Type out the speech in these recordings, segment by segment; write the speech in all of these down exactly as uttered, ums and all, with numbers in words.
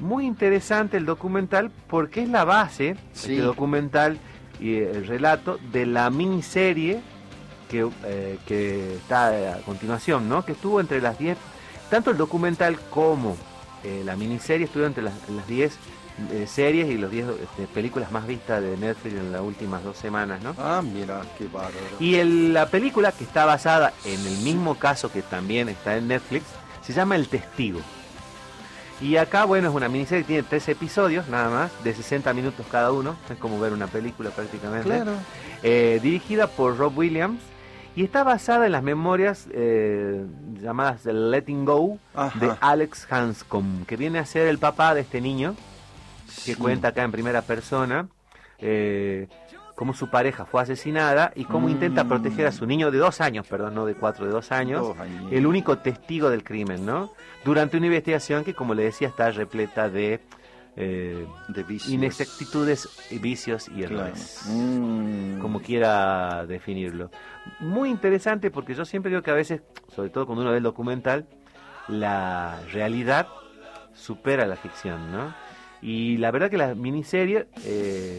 muy interesante el documental porque es la base, Sí. este documental y el relato de la miniserie que, eh, que está a continuación, ¿no? Que estuvo entre las diez, tanto el documental como eh, la miniserie estuvo entre las, las diez eh, series y las diez este, películas más vistas de Netflix en las últimas dos semanas, ¿no? Ah, mira, qué bárbaro. Y el- la película, que está basada en el mismo caso que también está en Netflix, se llama El Testigo. Y acá, bueno, es una miniserie que tiene tres episodios, nada más, de sesenta minutos cada uno. Es como ver una película prácticamente. Claro. Eh, dirigida por Rob Williams. Y está basada en las memorias eh, llamadas The Letting Go Ajá. de Alex Hanscom, que viene a ser el papá de este niño, que Sí. cuenta acá en primera persona eh, cómo su pareja fue asesinada y cómo Mm. intenta proteger a su niño de dos años, perdón, no de cuatro, de dos años, Dos años. el único testigo del crimen, ¿no? Durante una investigación que, como le decía, está repleta de eh, De vicios. inexactitudes, vicios y Claro. errores, Mm. como quiera definirlo. Muy interesante porque yo siempre digo que a veces, sobre todo cuando uno ve el documental, la realidad supera la ficción, ¿no? Y la verdad que la miniserie, eh,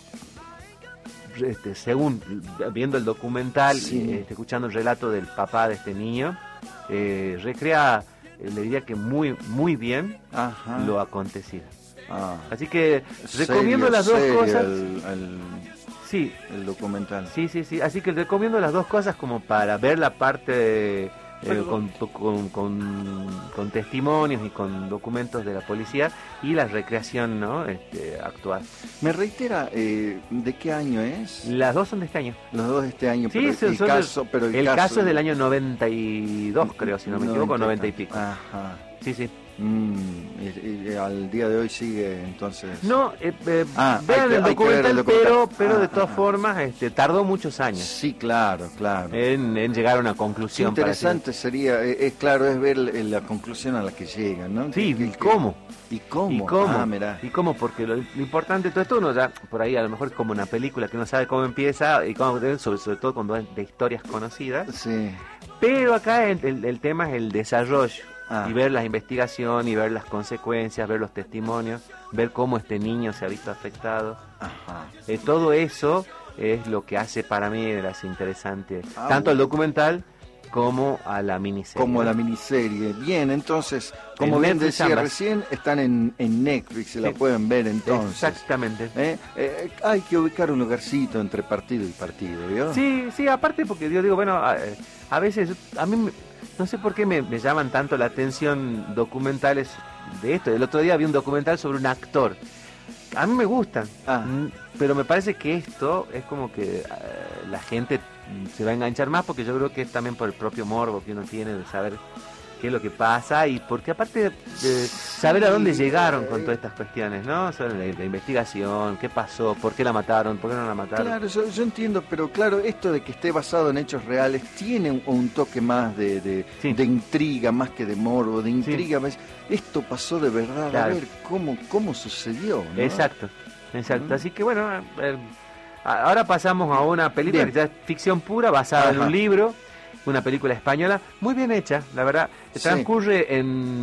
este, según viendo el documental, Sí. y, este, escuchando el relato del papá de este niño, eh, recrea, eh, le diría que muy, muy bien Ajá. lo acontecido. Ah. Así que Serio, recomiendo las dos serio cosas. El, el, Sí, el documental. sí, sí, sí. Así que recomiendo las dos cosas como para ver la parte eh, Pero- con, con, con, con testimonios y con documentos de la policía y la recreación, ¿no? Este, actual. Me reitera, eh, ¿de qué año es? Las dos son de este año. Los dos de este año, Sí, pero son- el son del- caso, pero el, el caso es del año noventa y dos, creo, si no me equivoco, noventa y pico. Ajá. Sí, sí. Mm, y- y al día de hoy sigue entonces. No, eh, eh, Ah, hay vean que- el hay que ver documental, el documental. pero, pero Ah, de todas ah, ah. formas este, tardó muchos años Sí, claro, claro. en, en llegar a una Qué conclusión. para interesante sería, eh, es claro, es ver la, la conclusión a la que llegan, ¿no? Sí, Que- ¿y que- cómo? ¿Y cómo? ¿Y cómo? Ah, mirá. ¿Y cómo? Porque lo, lo importante de todo esto, uno ya, por ahí a lo mejor es como una película que uno sabe cómo empieza, y cómo, sobre, sobre todo cuando es de historias conocidas, Sí. pero acá el, el- el tema es el desarrollo, Ah. y ver la investigación, y ver las consecuencias, ver los testimonios, ver cómo este niño se ha visto afectado. Ajá. Eh, todo eso es lo que hace para mí de las interesante, Ah, tanto el bueno. documental como a la miniserie. Como ¿no? la miniserie. Bien, entonces, como En bien Netflix decía ambas. recién, están en, en Netflix, se la Sí. pueden ver entonces. Exactamente. ¿Eh? Eh, hay que ubicar un lugarcito entre partido y partido, ¿vio? Sí, sí, aparte porque yo digo, bueno, a, a veces, a mí, me- no sé por qué me, me llaman tanto la atención documentales de esto. El otro día vi un documental sobre un actor. A mí me gustan, Ah. mm, pero me parece que esto es como que eh, la gente mm, se va a enganchar más porque yo creo que es también por el propio morbo que uno tiene de saber qué es lo que pasa y porque aparte de, de saber a dónde llegaron con todas estas cuestiones, ¿no? Sobre la, la investigación, qué pasó, por qué la mataron, por qué no la mataron. Claro, yo, yo entiendo, pero claro, esto de que esté basado en hechos reales tiene un, un toque más de, de, Sí. de intriga, más que de morbo, de intriga. más- Esto pasó de verdad, a Claro. ver cómo, cómo sucedió, ¿no? Exacto, exacto. Mm. Así que bueno, eh, a- ahora pasamos a una película Bien. que ya es ficción pura, basada en Ajá. un libro, una película española, muy bien hecha, la verdad. Sí. Transcurre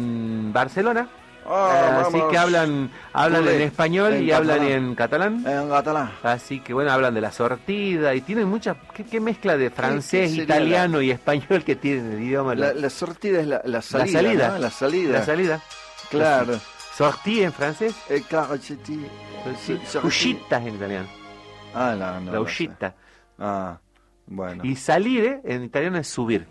en Barcelona, Ah, eh, así vamos. que hablan hablan Culé. en español En y hablan catalán. en catalán. En catalán. Así que bueno, hablan de la sortida y tienen mucha... ¿Qué, qué mezcla de francés, sería italiano y español que tienen el idioma? La, la sortida es la, la salida. salida. ¿no? La salida. La salida. Claro. Sortie en francés. Eh, claro, sí, sí. Sí. sortie. Uscita en italiano. Ah, no, no. la no uscita. sé. Ah, bueno. Y salire en italiano es subir.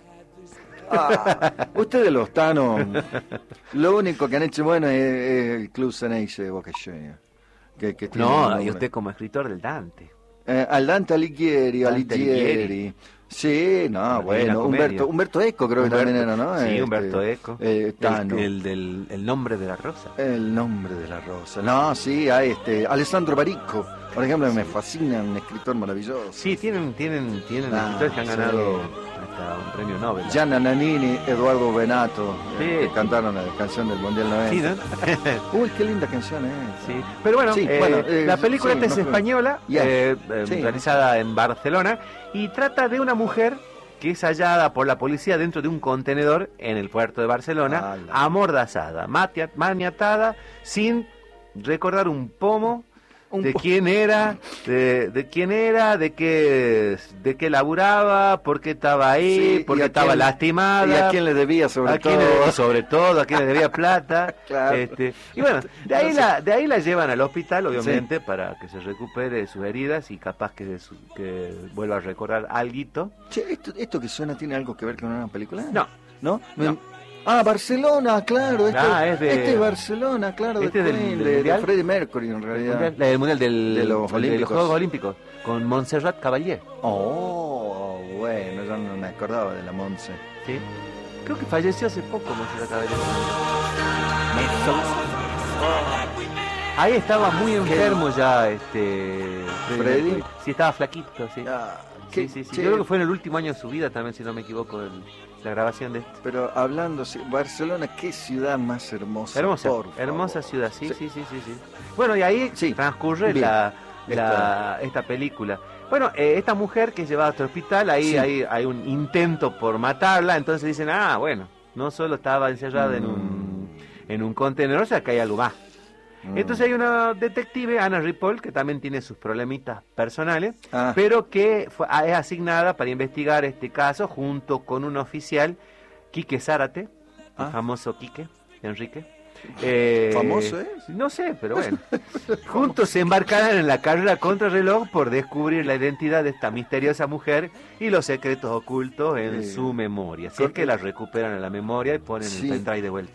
Ah, ustedes los tanos, lo único que han hecho bueno es, es el Club Ceneice de Boca Juniors. Que, que tiene un No, nombre. y usted como escritor del Dante. Eh, al Dante Alighieri, Dante Alighieri. Alighieri. Sí, no, Una bueno, comedia. Humberto, Humberto Eco creo que también era, ¿no? Sí, Este, Humberto Eco. eh, Tano. el, el del el nombre de la rosa. El nombre de la rosa. No, sí, hay este, Alessandro Barico, por ejemplo, me fascina, un escritor maravilloso. Sí, tienen tienen tienen Ah, escritores que han sí. ganado hasta un premio Nobel. Gianna Nannini, Eduardo Benato, Sí. eh, que cantaron la canción del Mundial Sí, noventa. ¿no? Uy, qué linda canción es. Sí, pero bueno, Sí, eh, bueno, eh, la película sí, esta es no creo. española, Ya. eh, eh, Sí. realizada en Barcelona, y trata de una mujer que es hallada por la policía dentro de un contenedor en el puerto de Barcelona, Ala. amordazada, matia- maniatada, sin recordar un pomo Un de po- quién era, de, de quién era, de qué, de qué laburaba, por qué estaba ahí, Sí, por y qué a estaba quién- lastimada. ¿Y a quién le debía sobre ¿A quién todo? le debía sobre todo? ¿A quién le debía plata? Claro. Este, y bueno, de ahí, No sé. la, de ahí la llevan al hospital, obviamente, para que se recupere de sus heridas y capaz que, de su- que vuelva a recordar alguito. Che, ¿esto, ¿esto que suena tiene algo que ver con una película? No. ¿No? No. Ah, Barcelona, claro. Este, Ah, es de- este es Barcelona, claro, Este de, es del- Queen, del de, de Mundial. Freddie Mercury en realidad. Mundial- la del Mundial del, De los de Olímpicos. Juegos Olímpicos, con Montserrat Caballé. Oh, bueno, yo no me acordaba de la Monse. ¿Sí? Creo que falleció hace poco Montserrat Caballé. Ahí estaba muy enfermo ya, este... ¿Freddy? Sí, estaba flaquito, sí. Ah, Sí, qué- sí, sí. che, Yo creo que fue en el último año de su vida también, si no me equivoco, el- la grabación de esto. Pero hablando, sí, Barcelona, qué ciudad más hermosa. Hermosa, por favor. hermosa ciudad, sí, Sí. sí, sí, sí, sí. Bueno, y ahí Sí, transcurre bien. la, la- Esta- esta película. Bueno, eh, esta mujer que es llevada a otro hospital, ahí Sí. hay, hay un intento por matarla, entonces dicen, ah, bueno, no solo estaba encerrada en un en un contenedor, o sea que hay algo más. Mm. Entonces hay una detective, Anna Ripoll, que también tiene sus problemitas personales, Ah. pero que fue, es asignada para investigar este caso junto con un oficial, Quique Zárate, Ah. el famoso Quique, Enrique. Eh, ¿Famoso es? No sé, pero bueno. Juntos se embarcarán en la carrera contra reloj por descubrir la identidad de esta misteriosa mujer y los secretos ocultos en Eh, su memoria. Si es que la recuperan en la memoria y ponen Sí. el pendrive de vuelta.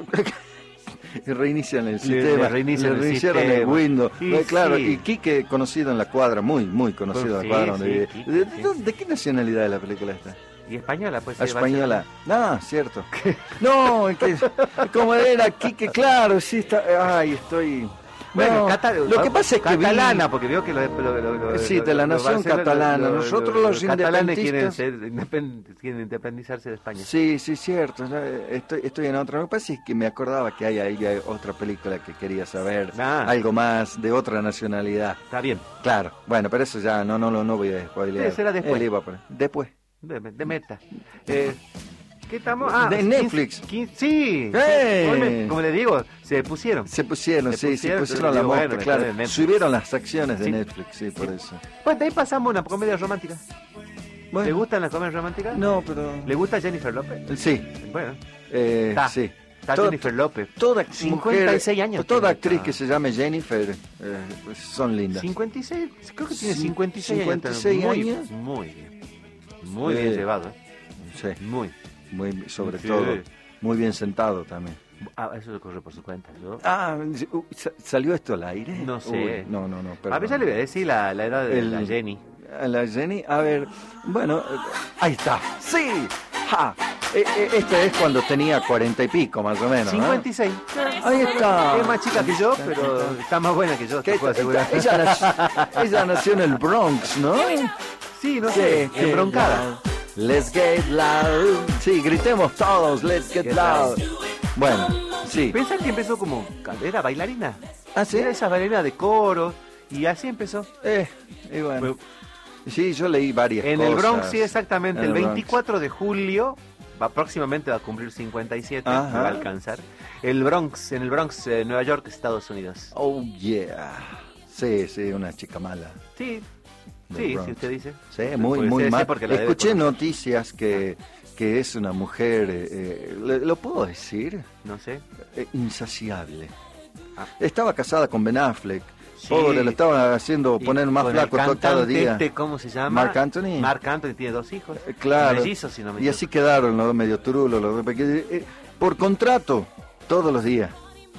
Y reinician el Le- le sistema, le reinician el reiniciaron el sistema. Windows. Y Eh, claro, sí. y Quique conocido en la cuadra, muy, muy conocido en Sí, la cuadra donde sí, vive. Quique, ¿De, sí. de- de qué nacionalidad es la película esta? Y española, pues. sí, Española. No, cierto. No, es que, como era Quique, claro, sí está. Ay, estoy. Bueno, No, cata- lo que pasa es que vi- catalana, porque veo que lo, lo- lo- lo- Sí, de la lo- nación los barcelonos- catalana. lo- Nosotros lo- los catalanes quieren, independentistas- ser, independ- quieren independizarse de España. Sí, sí, cierto. ya, Estoy, estoy en otra. Lo que pasa es que me acordaba que hay ahí hay otra película que quería saber. Ah. Algo más de otra nacionalidad. Está bien. Claro. Bueno, pero eso ya no, no, no, no voy a spoilear. Sí, será después. Él iba a poner- Después. De, de meta. Eh, ¿Qué estamos? Ah, De quince Netflix. quince sí. ¡Eh! Hoy me- como le digo, se pusieron. Se pusieron, Se sí, pusieron, se pusieron yo la digo, mosca, bueno, me claro. quedé en Netflix. Subieron las acciones de Sí. Netflix, sí, por eso. Pues de ahí pasamos a una comedia romántica. Bueno, ¿Le gustan las comedias románticas? No, pero. ¿Le gusta Jennifer López? Sí, Bueno, eh, está. sí. Está Toda- Jennifer López. Toda cincuenta y seis mujer, años Toda tiene actriz esta- que se llame Jennifer eh, pues son lindas. cincuenta y seis, creo que tiene Cin- cincuenta y seis, cincuenta y seis muy, años. Muy bien. Muy Eh, bien llevado, ¿eh? Sí, Muy. muy, sobre Sí. todo. Muy bien sentado también. Ah, eso corre por su cuenta. Yo... Ah, uh, sa- ¿salió esto al aire? No sé. Uy, no, no, no. A perdón. ver, ya le voy a decir la, la edad de El- la Jenny. A la Jenny, a ver, bueno, eh, ahí está. ¡Sí! ¡Ja! Eh, eh, Esta es cuando tenía cuarenta y pico, más o menos. ¿no? cincuenta y seis. Ahí está. Es más chica que yo, pero está más buena que yo, Que te puedo esta- asegurar. ella, nació, ella nació en el Bronx, ¿no? Sí, no sé, Qué- qué embroncada. loud. Let's get loud. Sí, gritemos todos, let's get Get loud. loud. Bueno, sí. Pensá que empezó como, era bailarina. ¿Ah, sí? Era esa bailarina de coro, y así empezó. Eh, y bueno. Sí, yo leí varias En cosas. el Bronx, sí, exactamente. En El el Bronx. veinticuatro de julio, va, próximamente va a cumplir cincuenta y siete, Ajá. va a alcanzar. El Bronx, en el Bronx, eh, Nueva York, Estados Unidos. Oh, yeah. Sí, sí, una chica mala. Sí, Del sí, Bronx. si usted dice. Sí, muy, Puede muy ser, sí, mal. porque la debe Escuché conocer. noticias que, que es una mujer, eh, eh, ¿le- ¿lo puedo decir? No sé. Eh, insaciable. Ah. Estaba casada con Ben Affleck. Sí. Pobre, lo estaban haciendo Y poner más con flaco el todo cada cantante día. este, ¿cómo se llama? Marc Anthony. Marc Anthony tiene dos hijos. Eh, claro. Mellizos, si no me Y así quedaron los dos medio turulos. Los dos, porque, eh, por contrato, todos los días.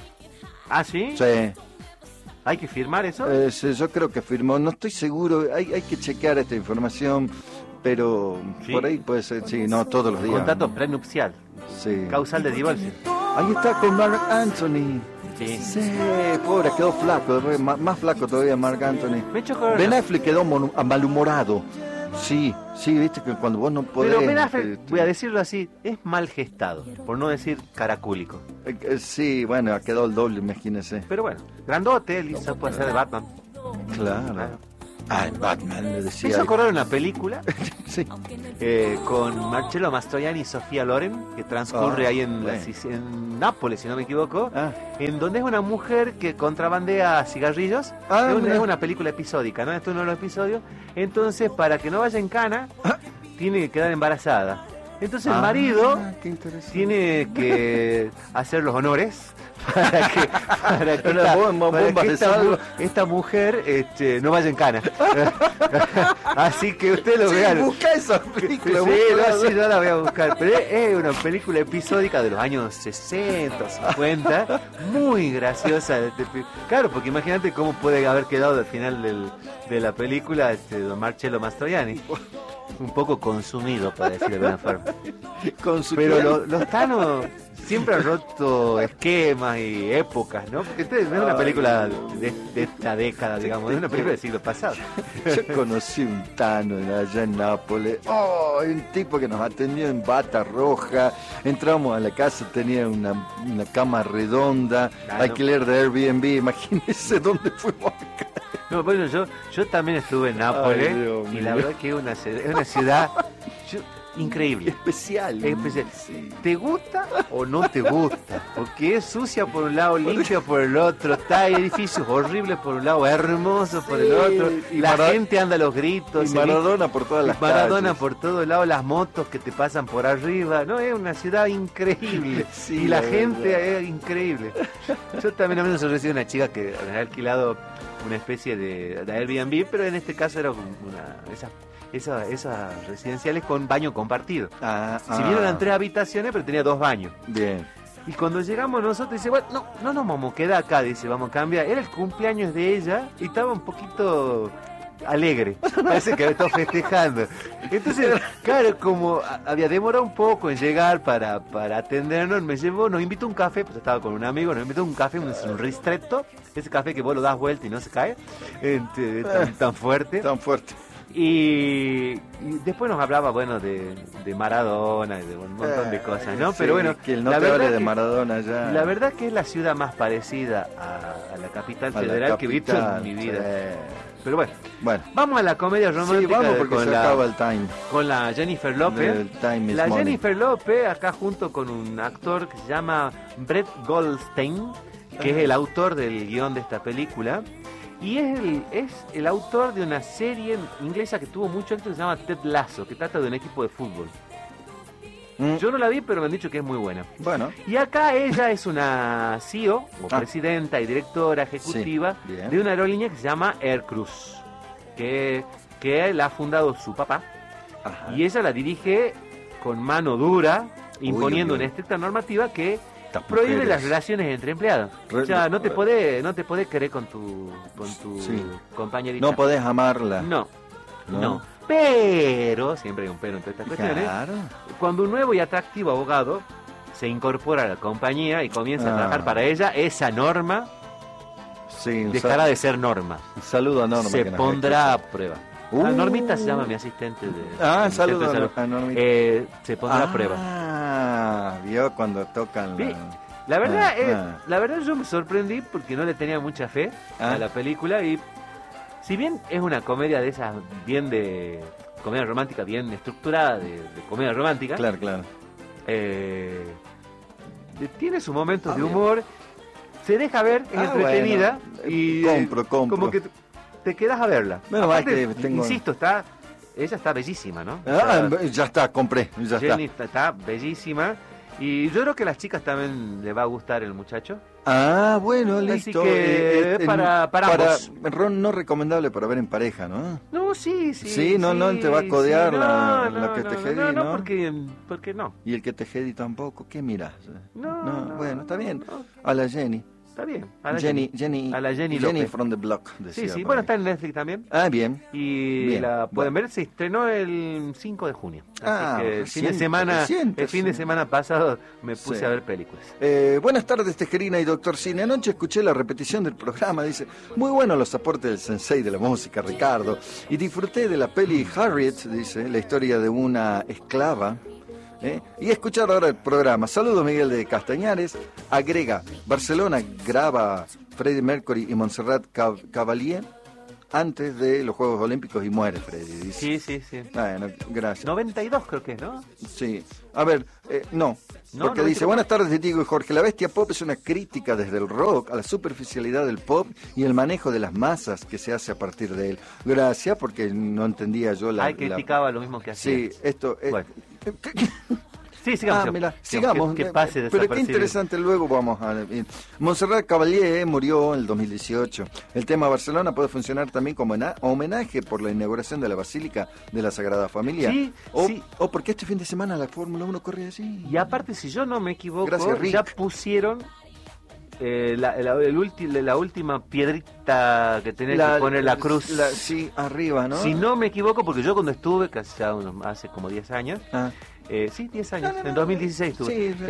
¿Ah, sí? Sí. ¿Hay que firmar eso? Eh, sí, yo creo que firmó, no estoy seguro, hay, hay que chequear esta información, pero Sí. por ahí puede ser, sí, no todos los días. Contrato prenupcial, Sí. causal de divorcio. Ahí está con Mark Anthony. Sí. Sí, pobre, quedó flaco, después más, más flaco todavía Mark Anthony. Me echo con- Ben Affleck quedó monu- malhumorado. Sí, sí, viste que cuando vos no podés... Pero Ben Affleck, eh, voy a decirlo así, es mal gestado, por no decir caracúlico. eh, eh, sí, bueno, quedó el doble, imagínese. Pero bueno, grandote, él hizo- puede ser de Batman. Claro. Claro. Ah, Batman, le Me decía. hizo acordar una película Sí. eh, con Marcello Mastroianni y Sofía Loren, que transcurre Ah, ahí en, la- bueno. en Nápoles, si no me equivoco, Ah. en donde es una mujer que contrabandea cigarrillos. Ah, es, una, mira. es una película episódica, ¿no? Esto es uno de los episodios. Entonces, para que no vaya en cana, tiene que quedar embarazada. Entonces el Ah, marido qué interesante. tiene que hacer los honores para que, para que Una esta, bomba- para bomba que de esta, salvo. mu- esta mujer este, no vaya en cana. Así que usted lo Sí, vea. busca esa Sí, película. no, busca- sí, yo la voy a buscar. Pero es, es una película episódica de los años sesenta, cincuenta, muy graciosa. Este, pi- Claro, porque imagínate cómo puede haber quedado al final del- de la película este, don Marcello Mastroianni. Un poco consumido, para decir de alguna forma. Con su Pero clan. lo- los Thanos siempre han roto esquemas y épocas, ¿no? Porque este no es una película de, de esta década, digamos, es una película del siglo pasado. Yo conocí un Tano allá en Nápoles. Oh, un tipo que nos atendió en bata roja. Entramos a la casa, tenía una, una cama redonda, Claro. alquiler de Airbnb. Imagínense dónde fuimos a caer. No, bueno, yo, yo también estuve en Nápoles Ay, Dios y mío. la verdad que es una, ci- es una ciudad yo- increíble. Especial. Es especial. Sí. ¿Te gusta o no te gusta? Porque es sucia por un lado, limpia por el otro, está hay edificios horribles por un lado, hermosos por el Sí, otro, y la Mara- gente anda a los gritos, Y se Maradona por todas Y las Maradona calles. por todos lados, las motos que te pasan por arriba, no, es una ciudad increíble. Sí, y la, la gente verdad. es increíble. Yo también a menos recibo una chica que me había alquilado una especie de, de Airbnb, pero en este caso era como una esas esas esas residenciales con baño compartido. Ah, Si bien eran ah, tres habitaciones, pero tenía dos baños. Bien. Y cuando llegamos nosotros, dice, bueno, no, no nos vamos a quedar acá, dice, vamos a cambiar. Era el cumpleaños de ella y estaba un poquito alegre. Parece que estaba festejando. Entonces, claro, como a- había demorado un poco en llegar para, para atendernos, me llevó, nos invitó a un café, pues estaba con un amigo, nos invitó a un café, un, un ristretto, ese café que vos lo das vuelta y no se cae, este, tan, tan fuerte. Tan fuerte. Y, y después nos hablaba, bueno, de, de Maradona y de un montón de cosas, ¿no? Sí, Pero bueno, que él no la te verdad hable de que- Maradona ya. la verdad que es la ciudad más parecida a, a la capital A la federal que he visto capital, en mi vida. sí. Pero bueno, Bueno. vamos a la comedia romántica Sí, vamos de- porque con, se la, acaba el time. con la Jennifer López. El time is La money. Jennifer López, acá junto con un actor que se llama Brett Goldstein, que es el autor del guión de esta película. Y es el, es el autor de una serie inglesa que tuvo mucho éxito que se llama Ted Lasso, que trata de un equipo de fútbol. Mm, Yo no la vi, pero me han dicho que es muy buena. Bueno, Y acá ella es una C E O, o Ah. presidenta y directora ejecutiva Sí, bien. de una aerolínea que se llama Air Cruz, que, que la ha fundado su papá. ajá. Y ella la dirige con mano dura, imponiendo uy, uy. una estricta normativa que Estas prohíbe mujeres. las relaciones entre empleados. Re- O sea, no te podés, no te podés querer con tu, con tu Sí. compañerita. No podés amarla. No, ¿No? no. Pero, siempre hay un pero en todas estas cuestiones, Claro. cuando un nuevo y atractivo abogado se incorpora a la compañía y comienza Ah. a trabajar para ella, esa norma Sí, un, dejará sal- de ser norma. un saludo a Norma. se que nos pondrá a escucha. prueba. Uh. Ah, Normita se llama mi asistente de Ah, mi saludo centro de a, salud. a Normita. Eh, se pondrá a prueba. Ah, vio cuando tocan Sí. la... La verdad, Ah, eh, ah. la verdad yo me sorprendí porque no le tenía mucha fe Ah. a la película y si bien es una comedia de esas bien de comedia romántica, bien estructurada de, de comedia romántica, Claro, claro. eh, de- tiene sus momentos Ah, de bien. humor, se deja ver, es Ah, entretenida bueno. y Compro, compro. como que te, te quedas a verla. Menos mal Aparte, que tengo- insisto, está ella está bellísima, ¿no? O Ah, sea, ya está, compré, ya Jenny está. está. está bellísima y yo creo que a las chicas también le va a gustar el muchacho. Ah, bueno, Así listo. que, en- para- para ambos. Ron no recomendable para ver en pareja, ¿no? No, sí, sí. Sí, no, no, te va a codear sí, la- no, la no, que no, te no, jedi, no, no, ¿no? porque, porque no. Y el que te jedi tampoco, ¿qué miras? No, no, bueno, está bien. no. A la Jenny. Está bien. A la Jenny, Jenny, A la Jenny Jenny López. from the block, Sí, decía sí. por Bueno, ahí. está en Netflix también. Ah, bien. Y Bien, la pueden bueno. ver, se estrenó el cinco de junio. Así Ah, que el fin de reciente, semana, reciente, el fin de sí. semana pasado me puse Sí. a ver películas. Eh, buenas tardes, Tejerina y Doctor Cine. Anoche escuché la repetición del programa. Dice, muy buenos los aportes del sensei de la música, Ricardo. Y disfruté de la peli Harriet, dice, la historia de una esclava. ¿eh? Y escuchar ahora el programa. Saludos, Miguel de Castañares. Agrega, Barcelona graba Freddie Mercury y Montserrat Cab- Cavalier. antes de los Juegos Olímpicos y muere Freddy, dice. Sí, sí, sí. Bueno, gracias. noventa y dos creo que es, ¿no? Sí. A ver, eh, no. No, Porque no, dice, no. buenas tardes, Diego y Jorge. La bestia pop es una crítica desde el rock a la superficialidad del pop y el manejo de las masas que se hace a partir de él. Gracias, porque no entendía yo la... Ay, criticaba la... lo mismo que hacía. Sí, esto... eh, Bueno. Sí, sigamos. Ah, mira, sigamos. sigamos. Que, que pase Pero qué desapercibido. interesante, luego vamos a... Montserrat Caballé murió en el dos mil dieciocho. El tema Barcelona puede funcionar también como ena- homenaje por la inauguración de la Basílica de la Sagrada Familia. Sí, o, sí. o porque este fin de semana la Fórmula uno corre así. Y aparte, si yo no me equivoco, Gracias, Rick. ya pusieron eh, la, la, el ulti- la última piedrita que tenés que poner la cruz. la- sí, arriba, ¿no? Si no me equivoco, porque yo cuando estuve, casi ya unos- hace como diez años, Ah. eh, sí, diez años, No, no, no. en dos mil dieciséis estuve, Sí, sí.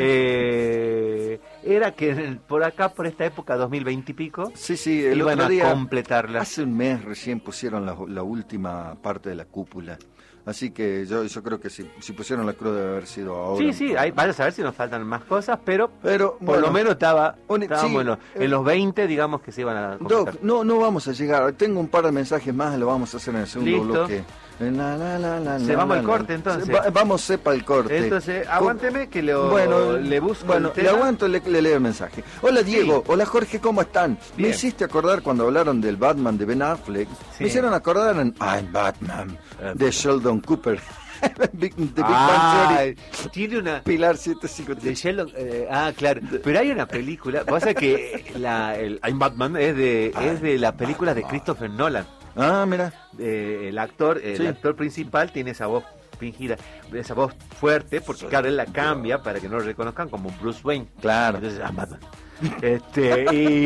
eh, era que en el- por acá, por esta época, dos mil veinte y pico, Sí, sí, el iban otro a día, completarla. hace un mes recién pusieron la, la última parte de la cúpula. Así que yo, yo creo que si, si pusieron la cruz debe haber sido ahora. Sí, sí, ahí, vaya a saber si nos faltan más cosas, pero Pero, por bueno, lo menos estaba, un- estábamos sí, en, los, eh, en los veinte, digamos, que se iban a completar. Doc, no, no vamos a llegar. Tengo un par de mensajes más, lo vamos a hacer en el segundo Listo. bloque. La, la, la, la, Se la, vamos la, al la. corte, entonces. Va- vamos, sepa el corte. Entonces, Con- aguánteme que lo, Bueno, le busco Bueno, el le tema. aguanto, le, le leo el mensaje. Hola Diego, hola Jorge, ¿cómo están? Bien. Me hiciste acordar cuando hablaron del Batman de Ben Affleck. Sí. Me hicieron acordar en I'm Batman, Eh, de Sheldon Cooper. Big, de Big Bang Ah, Theory. tiene una... Pilar setecientos cincuenta y De Sheldon, eh, ah, claro. Pero hay una película, pasa que la, el I'm Batman es de, es de la película de Christopher Nolan. Ah, mira. Eh, el actor, el Sí. actor principal tiene esa voz fingida, esa voz fuerte, porque claro, él la cambia para que no lo reconozcan como Bruce Wayne. Claro. Entonces, I'm Batman. Este,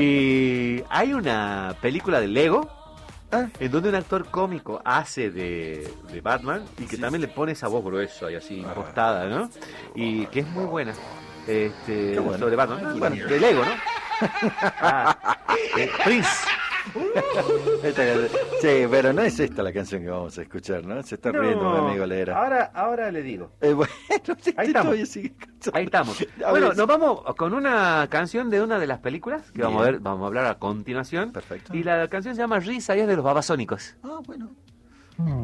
y hay una película de Lego Ah, en donde un actor cómico hace de, de Batman y que Sí. también le pone esa voz gruesa y así impostada, ¿no? Y que es muy buena. Este, Qué bueno. sobre Batman. Ah, bueno, de Lego, ¿no? Ah, eh, Prince. esta canción- sí, pero no es esta la canción que vamos a escuchar, ¿no? Se está riendo No, mi amigo Lera. Ahora, ahora le digo. Eh, bueno, este Ahí estamos. todavía sigue cantando. Ahí estamos. A Bueno, ver, nos vamos con una canción de una de las películas que vamos a Bien. ver, vamos a hablar a continuación. Perfecto. Y la canción se llama Risa y es de los Babasónicos. Ah, bueno.